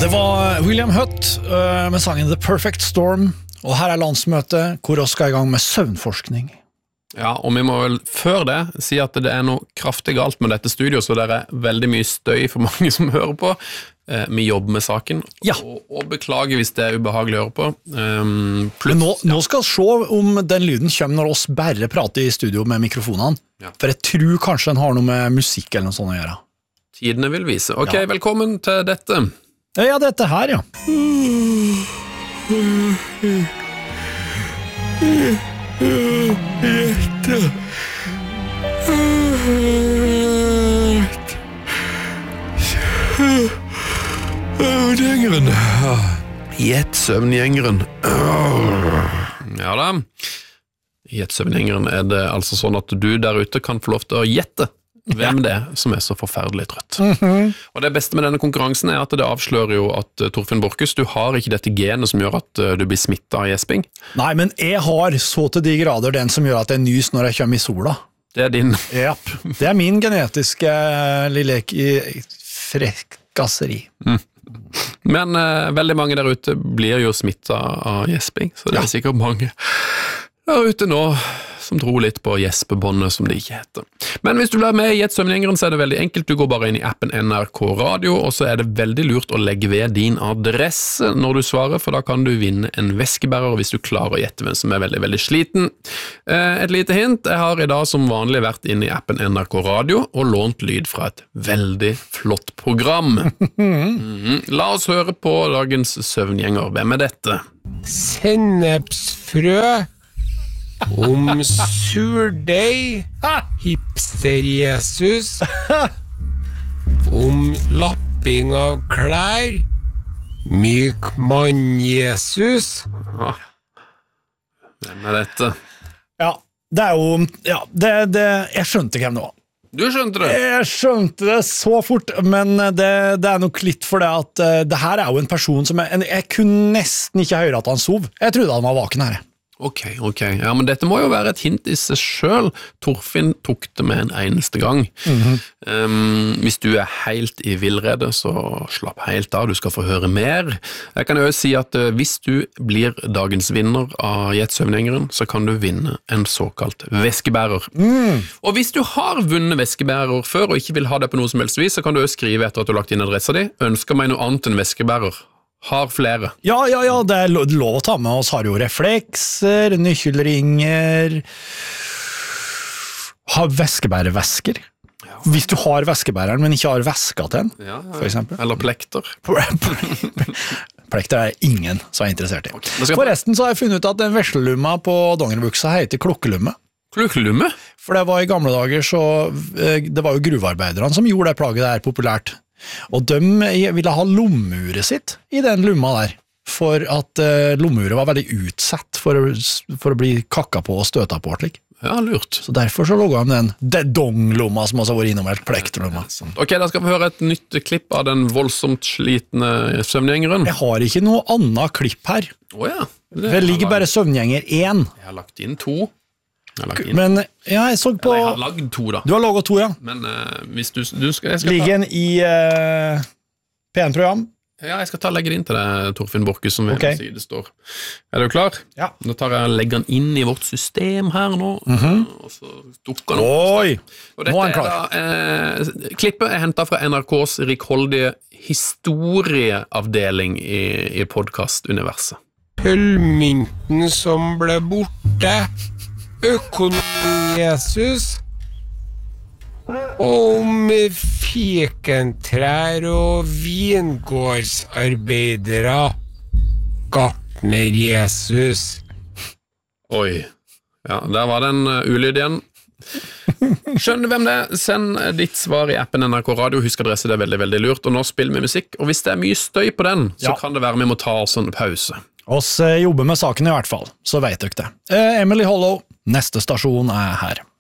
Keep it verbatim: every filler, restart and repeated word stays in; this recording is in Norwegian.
Det var William Hutt uh, med sangen The Perfect Storm, og her er landsmøtet hvor vi skal i gang med søvnforskning. Ja, og vi må vel før det si at det er noe kraftig galt med dette studio, så det er veldig mye støy for mange som hører på. Eh, vi jobber med saken, ja. og, og beklager hvis det er ubehagelig å høre på. Um, Men nå, nå skal vi se om den lyden kommer når oss bare prater i studio med mikrofonene, ja. For jeg tror kanskje den har noe med musikk eller noe sånt å gjøre. Tidene vil vise. Ok, ja. Velkommen til dette. Ja, dette her, ja. Gjette Søvngjengeren. Gjett søvngjengeren. Ja da. Gjett søvngjengeren er det altså sånn at du der ute kan få lov til å gjette hvem det er som er så forferdelig trøtt. Mm-hmm. Og det beste med denne konkurransen er at det avslører jo at uh, Torfinn Borchhus, du har ikke dette genet som gjør at uh, du blir smittet av gjesping. Nei, men jeg har så til de grader den som gjør at jeg nys når jeg kommer i sola. Det er din. Yep. Det er min genetiske uh, lille frekkasseri. Mm. Men uh, veldig mange der ute blir jo smittet av gjesping, så det er ja. Sikkert mange der ute nå som tror litt på gjespebåndet, som det ikke heter. Men hvis du blir med i Gjett søvngjengeren, så er det veldig enkelt. Du går bare inn i appen N R K Radio, og så er det veldig lurt å legge ved din adresse når du svarer, for da kan du vinne en veskebærer hvis du klarer å gjette hvem som er veldig, veldig sliten. Et lite hint, jeg har i dag som vanlig vært inne i appen N R K Radio og lånt lyd fra et veldig flott program. Mm-hmm. La oss høre på dagens søvngjenger. Hvem er dette? Sennepsfrø. Om surdeig, hipster-Jesus, om lapping av klær, myk mann-Jesus. Hvem er dette? Ja, det er jo, ja, det, det, jeg skjønte ikke hvem det var. Du skjønte det? Jeg skjønte det så fort, men det, det er nok litt for det at uh, det her er jo en person som jeg, jeg kunne nesten ikke høre at han sov. Jeg trodde han var vaken her. Ok, ok. Ja, men dette må jo være et hint i seg selv. Torfinn tok det med en eneste gang. Mm-hmm. Um, hvis du er helt i villrede, så slapp helt av. Du skal få høre mer. Jeg kan jo si at uh, hvis du blir dagens vinner av Gjett søvngjengeren, så kan du vinne en såkalt veskebærer. Mm. Og hvis du har vunnet veskebærer før og ikke vil ha det på noe som helst vis, så kan du jo skrive etter at du har lagt inn adressa di. Ønsker meg noe annet enn veskebærer. Har flere. Ja, ja, ja, det er lov, lov å ta med oss. Har jo reflekser, nykkelringer, har veskebærevesker. Ja. Hvis du har veskebæreren, men ikke har veska til den, ja, ja. For eksempel. Eller plekter. Plekter er ingen som er interessert i. Okay. Forresten så har jeg funnet ut at den veslelumma på dongeribuksa heter klokkelumme. Klokkelumme? For det var i gamle dager så, det var jo gruvearbeiderne som gjorde det plaget der populært. Og de ville ha lommeuret sitt i den lumma der, for at uh, lommeuret var veldig utsatt for, for å bli kakka på og støta på. Slik. Ja, lurt. Så derfor så logget de den dedong-lomma som også har vært innom et plekterlomma. Ok, da skal vi høre et nytt klipp av den voldsomt slitne søvngjengeren. Jeg har ikke noe annet klipp her. Åja. Det, det ligger bare søvngjenger én. Jeg har lagt inn to. Men ja, jeg så på Eller jeg har lagd to da. Du har laget to, ja. Men uh, hvis du, du skal, jeg skal Ligger den i uh, P en-program? Ja, jeg skal ta legge det inn til deg, Torfinn Borchhus, som okay. ved side står. Er du klar? Ja. Nå tar jeg og legger den inn i vårt system her nå. Mm-hmm. Og så dukker den opp. Oi, og dette nå er den klar. Er da, eh, klippet er hentet fra N R K's rikholdige historieavdeling i, i podcast-universet. Pølmynten som ble borte. Økonomi-Jesus, om fikentrær og vingårdsarbeidere, gartner-Jesus. Oi, ja, der var den uh, ulyd igjen. Skjønner du hvem det er? Send ditt svar i appen N R K Radio, husk adresse, det er veldig, veldig lurt, og nå spiller vi musikk, og hvis det er mye støy på den, så ja. Kan det være vi må ta oss en pause. Oss jobber med saken i hvert fall, så vet dere det. Emily Hollow, neste stasjon er her.